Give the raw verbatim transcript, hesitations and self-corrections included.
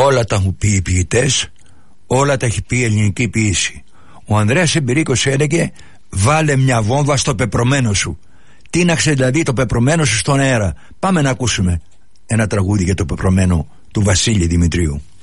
Όλα τα έχουν πει οι ποιητές, όλα τα έχει πει η ελληνική ποίηση. Ο Ανδρέας Εμπειρίκος έλεγε: βάλε μια βόμβα στο πεπρωμένο σου. Τίναξε δηλαδή το πεπρωμένο σου στον αέρα. Πάμε να ακούσουμε ένα τραγούδι για το πεπρωμένο του Βασίλη Δημητρίου.